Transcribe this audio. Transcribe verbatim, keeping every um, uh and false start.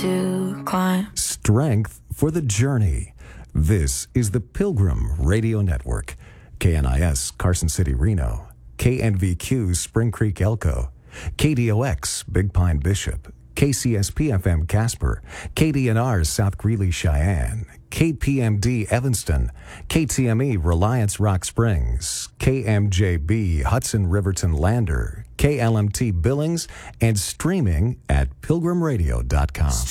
to climb. Strength for the journey. This is the Pilgrim Radio Network. K N I S, Carson City, Reno. K N V Q, Spring Creek, Elko. K D O X, Big Pine, Bishop. K C S P F M, Casper. K D N R, South Greeley, Cheyenne. K P M D, Evanston. K T M E, Reliance, Rock Springs. K M J B, Hudson, Riverton, Lander. K L M T, Billings, and streaming at pilgrim radio dot com.